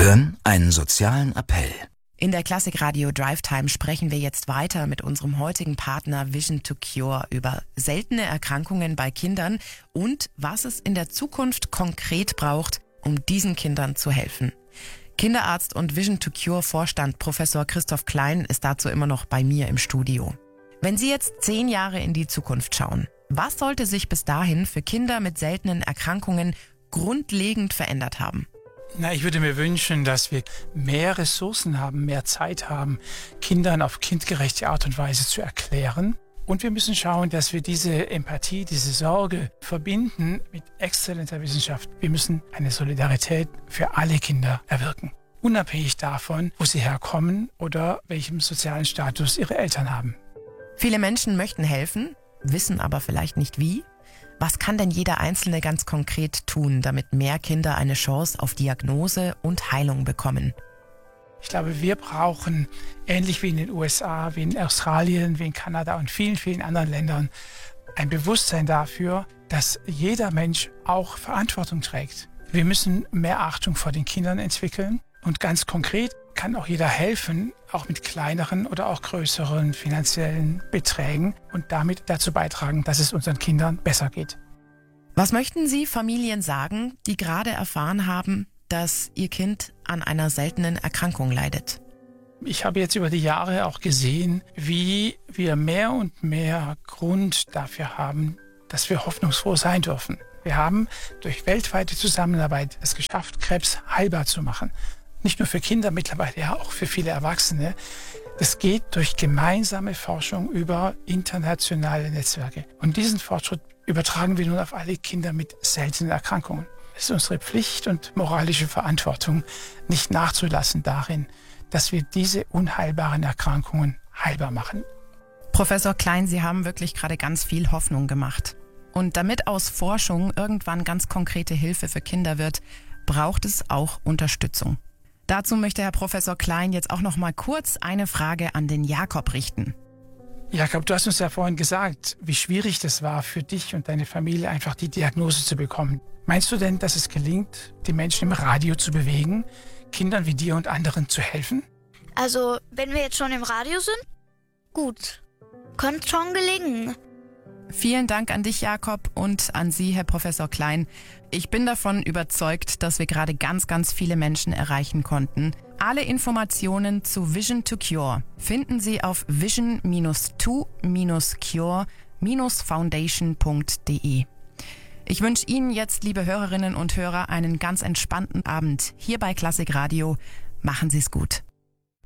hören einen sozialen Appell. In der Klassik Radio Drive Time sprechen wir jetzt weiter mit unserem heutigen Partner Vision to Cure über seltene Erkrankungen bei Kindern und was es in der Zukunft konkret braucht, um diesen Kindern zu helfen. Kinderarzt und Vision to Cure Vorstand Professor Christoph Klein ist dazu immer noch bei mir im Studio. Wenn Sie jetzt 10 Jahre in die Zukunft schauen, was sollte sich bis dahin für Kinder mit seltenen Erkrankungen grundlegend verändert haben? Ich würde mir wünschen, dass wir mehr Ressourcen haben, mehr Zeit haben, Kindern auf kindgerechte Art und Weise zu erklären. Und wir müssen schauen, dass wir diese Empathie, diese Sorge verbinden mit exzellenter Wissenschaft. Wir müssen eine Solidarität für alle Kinder erwirken, unabhängig davon, wo sie herkommen oder welchem sozialen Status ihre Eltern haben. Viele Menschen möchten helfen, wissen aber vielleicht nicht wie. Was kann denn jeder Einzelne ganz konkret tun, damit mehr Kinder eine Chance auf Diagnose und Heilung bekommen? Ich glaube, wir brauchen, ähnlich wie in den USA, wie in Australien, wie in Kanada und vielen, vielen anderen Ländern, ein Bewusstsein dafür, dass jeder Mensch auch Verantwortung trägt. Wir müssen mehr Achtung vor den Kindern entwickeln und ganz konkret kann auch jeder helfen, auch mit kleineren oder auch größeren finanziellen Beträgen und damit dazu beitragen, dass es unseren Kindern besser geht. Was möchten Sie Familien sagen, die gerade erfahren haben, dass ihr Kind an einer seltenen Erkrankung leidet? Ich habe jetzt über die Jahre auch gesehen, wie wir mehr und mehr Grund dafür haben, dass wir hoffnungsfroh sein dürfen. Wir haben durch weltweite Zusammenarbeit es geschafft, Krebs heilbar zu machen. Nicht nur für Kinder, mittlerweile ja auch für viele Erwachsene. Das geht durch gemeinsame Forschung über internationale Netzwerke. Und diesen Fortschritt übertragen wir nun auf alle Kinder mit seltenen Erkrankungen. Es ist unsere Pflicht und moralische Verantwortung, nicht nachzulassen darin, dass wir diese unheilbaren Erkrankungen heilbar machen. Professor Klein, Sie haben wirklich gerade ganz viel Hoffnung gemacht. Und damit aus Forschung irgendwann ganz konkrete Hilfe für Kinder wird, braucht es auch Unterstützung. Dazu möchte Herr Professor Klein jetzt auch noch mal kurz eine Frage an den Jakob richten. Jakob, du hast uns ja vorhin gesagt, wie schwierig das war für dich und deine Familie, einfach die Diagnose zu bekommen. Meinst du denn, dass es gelingt, die Menschen im Radio zu bewegen, Kindern wie dir und anderen zu helfen? Also, wenn wir jetzt schon im Radio sind? Gut, könnte schon gelingen. Vielen Dank an dich, Jakob, und an Sie, Herr Professor Klein. Ich bin davon überzeugt, dass wir gerade ganz, ganz viele Menschen erreichen konnten. Alle Informationen zu Vision to Cure finden Sie auf vision-to-cure-foundation.de. Ich wünsche Ihnen jetzt, liebe Hörerinnen und Hörer, einen ganz entspannten Abend hier bei Klassik Radio. Machen Sie es gut.